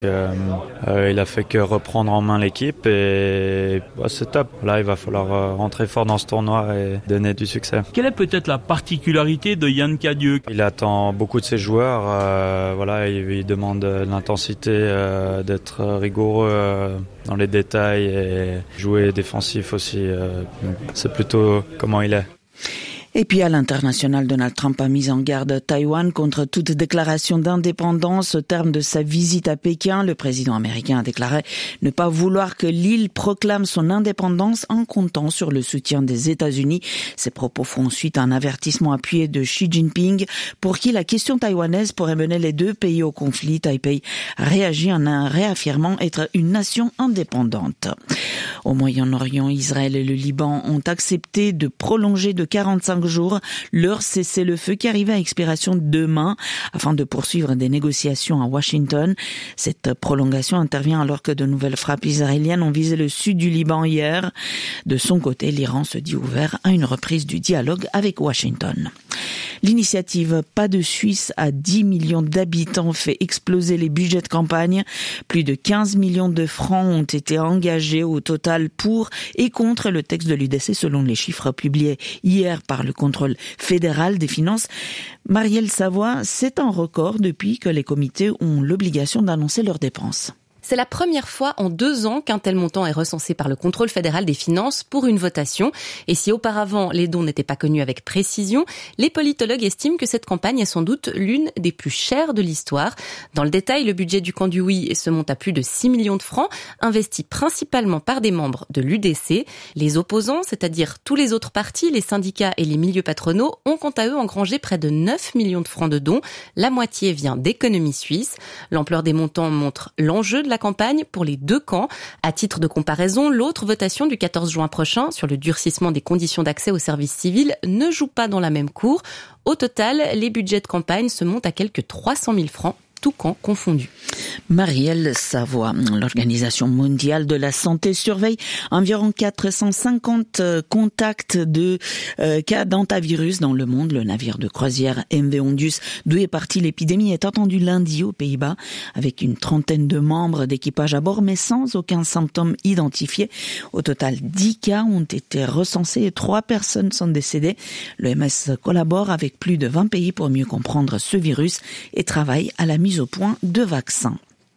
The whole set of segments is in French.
Il a fait que reprendre en main l'équipe et c'est top. Là, il va falloir rentrer fort dans ce tournoi et donner du succès. Quelle est peut-être la particularité de Yann Cadieux ? Il attend beaucoup de ses joueurs. Il demande l'intensité, d'être rigoureux dans les détails et jouer défensif aussi. C'est plutôt comment il est. Et puis à l'international, Donald Trump a mis en garde Taïwan contre toute déclaration d'indépendance au terme de sa visite à Pékin. Le président américain a déclaré ne pas vouloir que l'île proclame son indépendance en comptant sur le soutien des États-Unis. Ces propos font suite à un avertissement appuyé de Xi Jinping pour qui la question taïwanaise pourrait mener les deux pays au conflit. Taipei réagit en réaffirmant être une nation indépendante. Au Moyen-Orient, Israël et le Liban ont accepté de prolonger de 45 jours leur cessez-le-feu qui arrivait à expiration demain afin de poursuivre des négociations à Washington. Cette prolongation intervient alors que de nouvelles frappes israéliennes ont visé le sud du Liban hier. De son côté, l'Iran se dit ouvert à une reprise du dialogue avec Washington. L'initiative Pas de Suisse à 10 millions d'habitants fait exploser les budgets de campagne. Plus de 15 millions de francs ont été engagés au total pour et contre le texte de l'UDC selon les chiffres publiés hier par le contrôle fédéral des finances. Marielle Savoie, c'est un record depuis que les comités ont l'obligation d'annoncer leurs dépenses. C'est la première fois en 2 ans qu'un tel montant est recensé par le contrôle fédéral des finances pour une votation. Et si auparavant les dons n'étaient pas connus avec précision, les politologues estiment que cette campagne est sans doute l'une des plus chères de l'histoire. Dans le détail, le budget du camp du oui se monte à plus de 6 millions de francs, investis principalement par des membres de l'UDC. Les opposants, c'est-à-dire tous les autres partis, les syndicats et les milieux patronaux, ont quant à eux engrangé près de 9 millions de francs de dons. La moitié vient d'économies suisses. L'ampleur des montants montre l'enjeu de la campagne pour les deux camps. À titre de comparaison, l'autre votation du 14 juin prochain sur le durcissement des conditions d'accès au service civil ne joue pas dans la même cour. Au total, les budgets de campagne se montent à quelques 300 000 francs. Tout camp confondu. Marielle Savoie, l'Organisation mondiale de la santé surveille environ 450 contacts de cas d'hantavirus dans le monde. Le navire de croisière MV Ondus, d'où est partie l'épidémie, est attendu lundi aux Pays-Bas avec une trentaine de membres d'équipage à bord, mais sans aucun symptôme identifié. Au total, 10 cas ont été recensés et 3 personnes sont décédées. L'OMS collabore avec plus de 20 pays pour mieux comprendre ce virus et travaille à la mise au point de vaccins.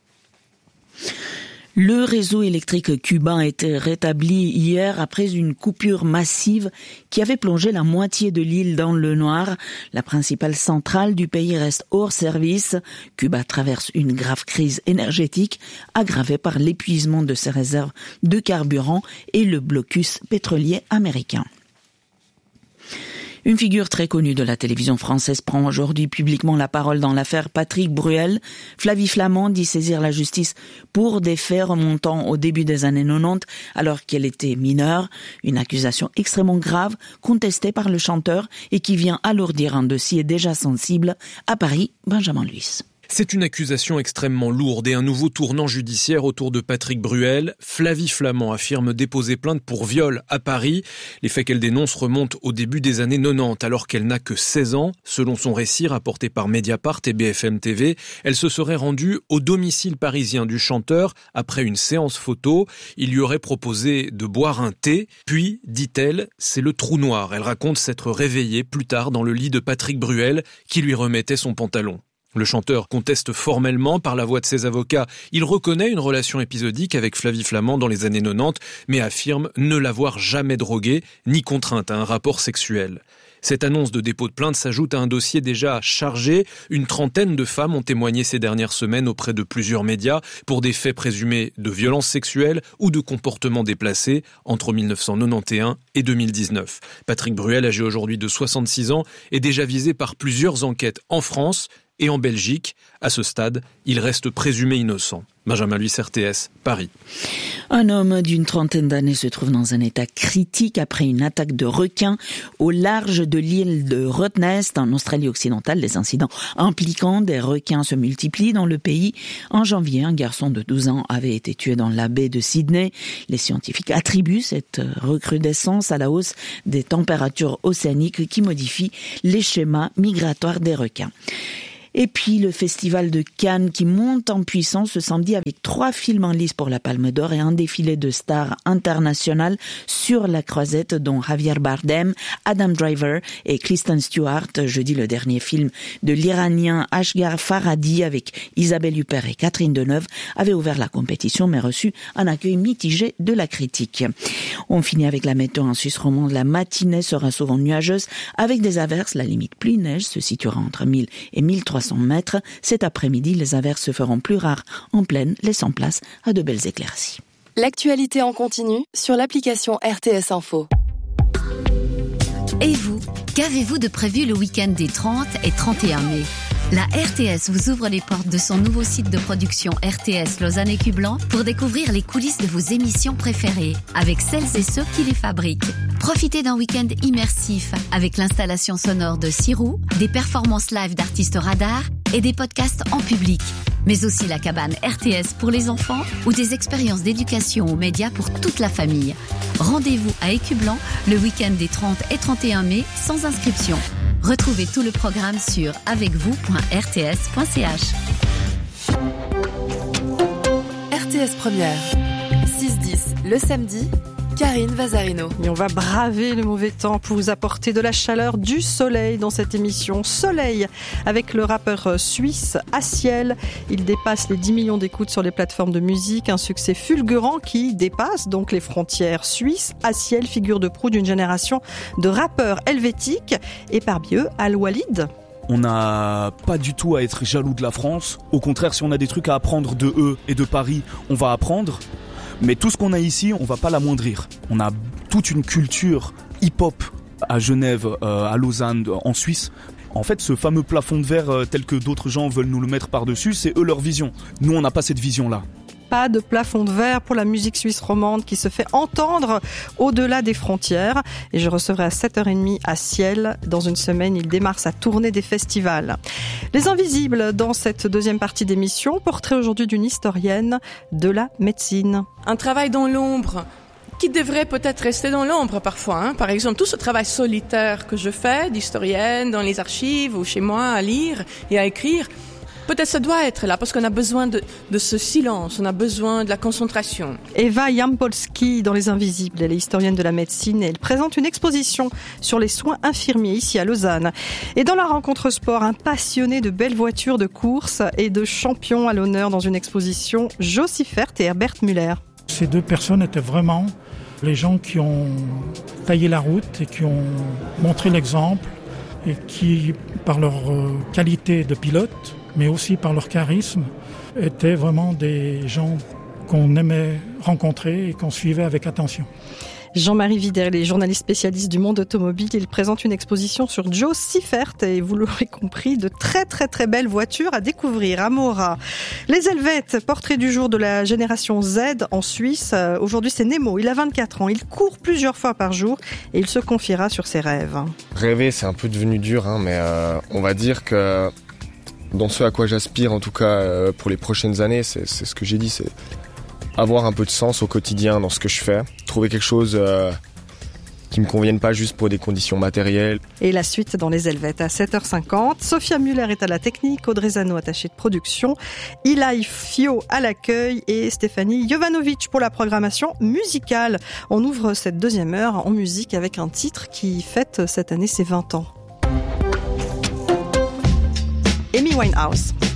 Le réseau électrique cubain a été rétabli hier après une coupure massive qui avait plongé la moitié de l'île dans le noir. La principale centrale du pays reste hors service. Cuba traverse une grave crise énergétique aggravée par l'épuisement de ses réserves de carburant et le blocus pétrolier américain. Une figure très connue de la télévision française prend aujourd'hui publiquement la parole dans l'affaire Patrick Bruel. Flavie Flament dit saisir la justice pour des faits remontant au début des années 90 alors qu'elle était mineure. Une accusation extrêmement grave contestée par le chanteur et qui vient alourdir un dossier déjà sensible. À Paris, Benjamin Luis. C'est une accusation extrêmement lourde et un nouveau tournant judiciaire autour de Patrick Bruel. Flavie Flament affirme déposer plainte pour viol à Paris. Les faits qu'elle dénonce remontent au début des années 90, alors qu'elle n'a que 16 ans. Selon son récit rapporté par Mediapart et BFM TV, elle se serait rendue au domicile parisien du chanteur après une séance photo. Il lui aurait proposé de boire un thé, puis, dit-elle, c'est le trou noir. Elle raconte s'être réveillée plus tard dans le lit de Patrick Bruel qui lui remettait son pantalon. Le chanteur conteste formellement par la voix de ses avocats. Il reconnaît une relation épisodique avec Flavie Flament dans les années 90, mais affirme ne l'avoir jamais droguée ni contrainte à un rapport sexuel. Cette annonce de dépôt de plainte s'ajoute à un dossier déjà chargé. Une trentaine de femmes ont témoigné ces dernières semaines auprès de plusieurs médias pour des faits présumés de violences sexuelles ou de comportements déplacés entre 1991 et 2019. Patrick Bruel, âgé aujourd'hui de 66 ans, est déjà visé par plusieurs enquêtes en France et en Belgique. À ce stade, il reste présumé innocent. Benjamin Luis, RTS, Paris. Un homme d'une trentaine d'années se trouve dans un état critique après une attaque de requin au large de l'île de Rottnest, en Australie occidentale. Les incidents impliquant des requins se multiplient dans le pays. En janvier, un garçon de 12 ans avait été tué dans la baie de Sydney. Les scientifiques attribuent cette recrudescence à la hausse des températures océaniques qui modifient les schémas migratoires des requins. Et puis le festival de Cannes qui monte en puissance ce samedi avec 3 films en lice pour la Palme d'Or et un défilé de stars internationales sur la croisette dont Javier Bardem, Adam Driver et Kristen Stewart. Jeudi, le dernier film de l'Iranien Asghar Farhadi avec Isabelle Huppert et Catherine Deneuve avait ouvert la compétition mais reçu un accueil mitigé de la critique. On finit avec la météo en Suisse romande. La matinée sera souvent nuageuse avec des averses. La limite pluie-neige se situera entre 1000 et 1300 mètres. Cet après-midi, les averses se feront plus rares en plaine, laissant place à de belles éclaircies. L'actualité en continu sur l'application RTS Info. Et vous, qu'avez-vous de prévu le week-end des 30 et 31 mai ? La RTS vous ouvre les portes de son nouveau site de production RTS Lausanne et Cublan pour découvrir les coulisses de vos émissions préférées avec celles et ceux qui les fabriquent. Profitez d'un week-end immersif avec l'installation sonore de Sirou, des performances live d'artistes radars et des podcasts en public. Mais aussi la cabane RTS pour les enfants ou des expériences d'éducation aux médias pour toute la famille. Rendez-vous à Écublan le week-end des 30 et 31 mai sans inscription. Retrouvez tout le programme sur avecvous.rts.ch. RTS Première, 6-10 le samedi, Karine Vazarino. Et on va braver le mauvais temps pour vous apporter de la chaleur, du soleil dans cette émission. Soleil avec le rappeur suisse Aciel. Il dépasse les 10 millions d'écoutes sur les plateformes de musique. Un succès fulgurant qui dépasse donc les frontières suisses. Aciel, figure de proue d'une génération de rappeurs helvétiques. Et parmi eux, Al Walid. On n'a pas du tout à être jaloux de la France. Au contraire, si on a des trucs à apprendre de eux et de Paris, on va apprendre. Mais tout ce qu'on a ici, on va pas l'amoindrir. On a toute une culture hip-hop à Genève, à Lausanne, en Suisse. En fait, ce fameux plafond de verre tel que d'autres gens veulent nous le mettre par-dessus, c'est eux leur vision. Nous, on n'a pas cette vision-là. Pas de plafond de verre pour la musique suisse romande qui se fait entendre au-delà des frontières. Et je recevrai à 7h30 à Ciel. Dans une semaine, il démarre sa tournée des festivals. Les Invisibles, dans cette deuxième partie d'émission, portrait aujourd'hui d'une historienne de la médecine. Un travail dans l'ombre qui devrait peut-être rester dans l'ombre parfois. Par exemple, tout ce travail solitaire que je fais d'historienne dans les archives ou chez moi à lire et à écrire, peut-être ça doit être là, parce qu'on a besoin de ce silence, on a besoin de la concentration. Eva Jampolski, dans Les Invisibles, elle est historienne de la médecine et elle présente une exposition sur les soins infirmiers ici à Lausanne. Et dans la rencontre sport, un passionné de belles voitures de course et de champions à l'honneur dans une exposition, Jo Siffert et Herbert Müller. Ces deux personnes étaient vraiment les gens qui ont taillé la route et qui ont montré l'exemple et qui, par leur qualité de pilote, mais aussi par leur charisme, étaient vraiment des gens qu'on aimait rencontrer et qu'on suivait avec attention. Jean-Marie Viderle est journaliste spécialiste du monde automobile. Il présente une exposition sur Jo Siffert et vous l'aurez compris, de très très très belles voitures à découvrir à Mora. Les Helvètes, portrait du jour de la génération Z en Suisse. Aujourd'hui c'est Nemo, il a 24 ans, il court plusieurs fois par jour et il se confiera sur ses rêves. Rêver c'est un peu devenu dur, mais on va dire que dans ce à quoi j'aspire en tout cas pour les prochaines années, c'est ce que j'ai dit, c'est avoir un peu de sens au quotidien dans ce que je fais, trouver quelque chose qui me convienne pas juste pour des conditions matérielles. Et la suite dans les Helvètes à 7h50. Sophia Muller est à la technique, Audrey Zano attachée de production, Eli Fio à l'accueil et Stéphanie Jovanovic pour la programmation musicale. On ouvre cette deuxième heure en musique avec un titre qui fête cette année ses 20 ans. Amy Winehouse.